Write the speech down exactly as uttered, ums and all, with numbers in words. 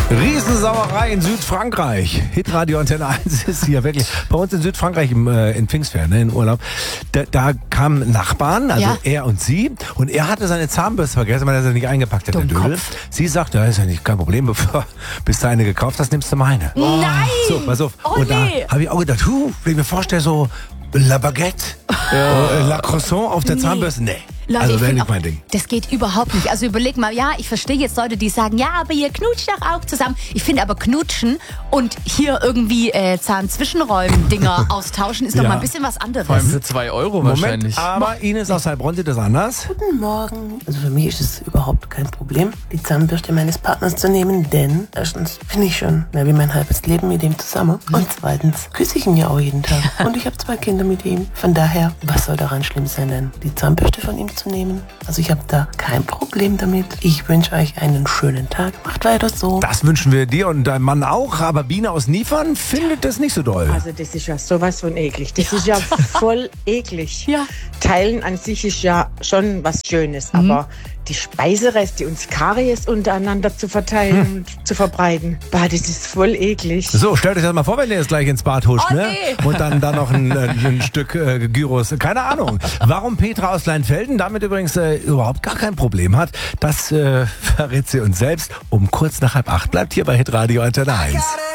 Riesensauerei in Südfrankreich. Hitradio Antenne eins ist hier wirklich. Bei uns in Südfrankreich im, äh, in Pfingstferien, ne, in Urlaub. Da, da kamen Nachbarn, also ja. er und sie. Und er hatte seine Zahnbürste vergessen, weil er sie nicht eingepackt hat, der Dödel. Sie sagte, ja, ist ja nicht kein Problem, bevor bis du eine gekauft hast, nimmst du meine. Nein! So, pass auf. Oh, und da nee. habe ich auch gedacht, huh, wenn ich mir vorstelle, so La Baguette, ja. äh, La Croissant auf der Nee. Zahnbürste. Nee. Leute, also ich wäre find nicht auch, mein Ding. das geht überhaupt nicht. Also überleg mal, ja, ich verstehe jetzt Leute, die sagen, ja, aber ihr knutscht doch auch zusammen. Ich finde aber knutschen und hier irgendwie äh, Zahnzwischenräumen-Dinger austauschen ist Ja. doch mal ein bisschen was anderes. Vor allem für zwei Euro Moment, wahrscheinlich. aber Ines aus Heilbronn sieht das anders. Guten Morgen. Also für mich ist es überhaupt kein Problem, die Zahnbürste meines Partners zu nehmen, denn erstens bin ich schon mehr wie mein halbes Leben mit ihm zusammen und zweitens küsse ich ihn ja auch jeden Tag und ich habe zwei Kinder mit ihm. Von daher, was soll daran schlimm sein denn, die Zahnbürste von ihm zu nehmen? Also ich habe da kein Problem damit. Ich wünsche euch einen schönen Tag. Macht weiter so. Das wünschen wir dir und deinem Mann auch, aber Biene aus Niefern findet das nicht so doll. Also das ist ja sowas von eklig. Das ist ja voll eklig. Ja. Teilen an sich ist ja schon was Schönes, aber die Speisereste und Karies untereinander zu verteilen und zu verbreiten, bah, das ist voll eklig. So, stellt euch das mal vor, wenn ihr jetzt gleich ins Bad huscht, Oh, ne? nee. Und dann, dann noch ein, äh, ein Stück äh, Gyros. Keine Ahnung. Warum Petra aus Leinfelden damit übrigens äh, überhaupt gar kein Problem hat, das äh, verrät sie uns selbst um kurz nach halb acht. Bleibt hier bei Hitradio Antenne eins.